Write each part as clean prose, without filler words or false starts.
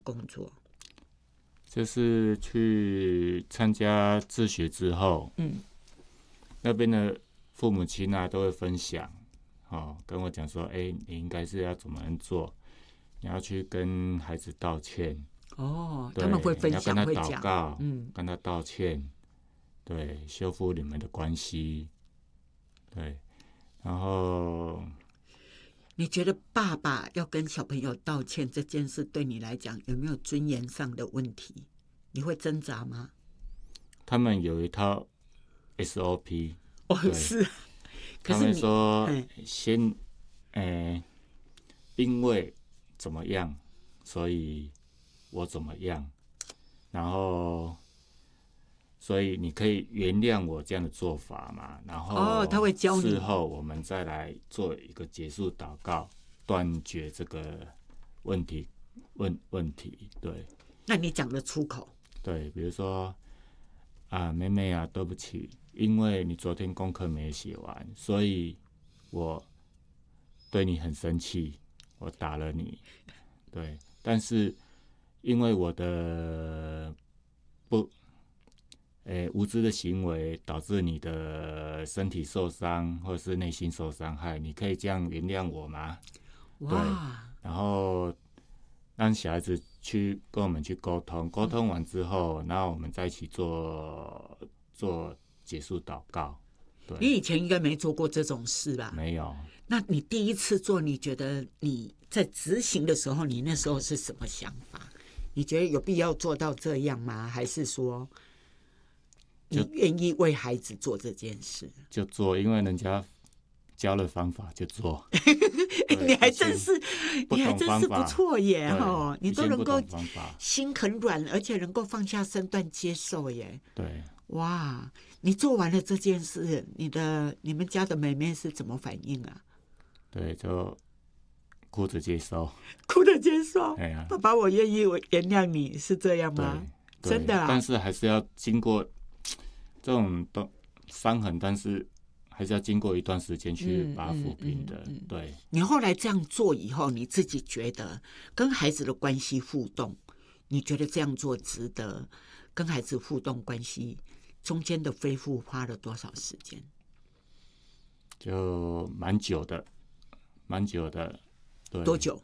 工作？ 就是去参加自学之后，那边的父母亲啊都会分享，跟我讲说，你应该是要怎么做，你要去跟孩子道歉， 他们会分享， 你要会讲， 跟他祷告，跟他道歉，对，修复你们的关系，对，然后你觉得爸爸要跟小朋友道歉这件事对你来讲有没有尊严上的问题？你会挣扎吗？ 他们有一套 SOP， 是，可他是们说先，因为怎么样，所以我怎么样，然后所以你可以原谅我这样的做法嘛，然后他会教你， 事后我们再来做一个结束祷告，断绝这个问题，对。 那你讲得出口？ 对，比如说妹妹啊，对不起，因为你昨天功课没写完，所以我对你很生气，我打了你。对，但是因为我的无知的行为导致你的身体受伤或是内心受伤害，你可以这样原谅我吗？对，然后让小孩子去跟我们去沟通，沟通完之后，然后我们再一起做结束祷告。对， 你以前应该没做过这种事吧？ 没有。 那你第一次做，你觉得你在执行的时候，你那时候是什么想法？你觉得有必要做到这样吗？还是说你愿意为孩子做这件事？ 就做，因为人家教了方法就做。 你还真是不错耶！你都能够心很软，而且能够放下身段接受耶。 对， 哇！你做完了这件事，你们家的妹妹是怎么反应啊？ 对，就哭着接受。 哭着接受。 啊、 爸爸，我愿意，我原谅你，是这样吗？真的啊。 但是还是要经过这种伤痕，但是还是要经过一段时间去把它抚平的。对。 你后来这样做以后，你自己觉得跟孩子的关系互动，你觉得这样做值得？跟孩子互动关系中间的恢复花了多少时间？ 就蛮久的。对。 多久？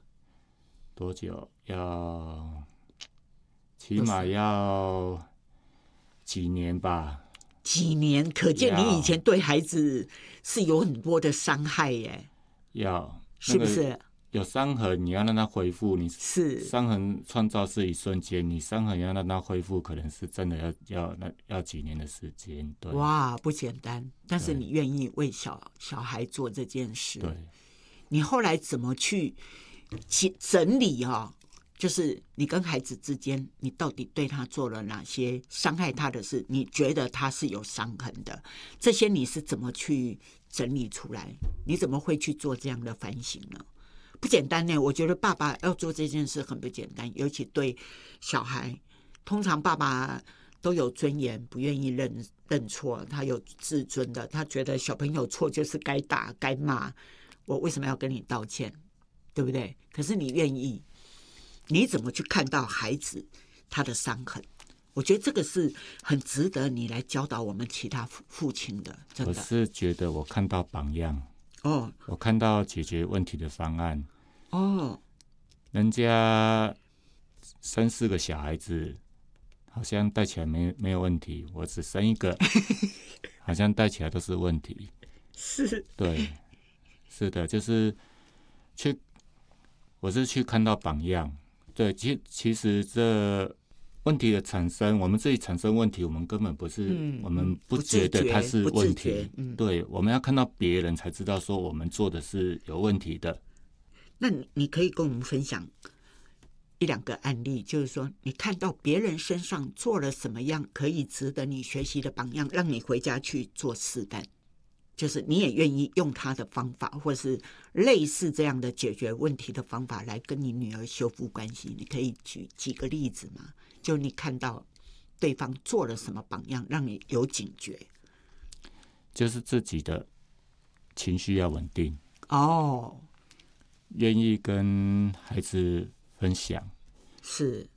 起码要几年吧。 几年，可见你以前对孩子是有很多的伤害耶。是不是？ 有伤痕，你要让它恢复，你是伤痕创造是一瞬间，你伤痕要让它恢复，可能是真的要几年的时间。对， 哇，不简单。但是你愿意为小孩做这件事， 对。 你后来怎么去整理就是你跟孩子之间，你到底对他做了哪些伤害他的事？你觉得他是有伤痕的，这些你是怎么去整理出来？你怎么会去做这样的反省呢？不简单呢，我觉得爸爸要做这件事很不简单，尤其对小孩。通常爸爸都有尊严，不愿意认错，他有自尊的，他觉得小朋友错就是该打该骂，我为什么要跟你道歉？对不对？可是你愿意，你怎么去看到孩子他的伤痕？我觉得这个是很值得你来教导我们其他父亲的。真的， 我是觉得我看到榜样。我看到解决问题的方案。人家生4个小孩子，好像带起来没有问题，我只生1个，好像带起来都是问题。 是， 对，是的，就是我是去看到榜样。对，其实这问题的产生，我们自己产生问题，我们根本不是，我们不觉得它是问题。对，我们要看到别人才知道说我们做的是有问题的。 那你可以跟我们分享1、2个案例，就是说你看到别人身上做了什么样可以值得你学习的榜样，让你回家去做示范，就是你也愿意用他的方法，或是类似这样的解决问题的方法来跟你女儿修复关系。你可以举几个例子吗？就你看到对方做了什么榜样让你有警觉？ 就是自己的情绪要稳定， 愿意跟孩子分享， 是。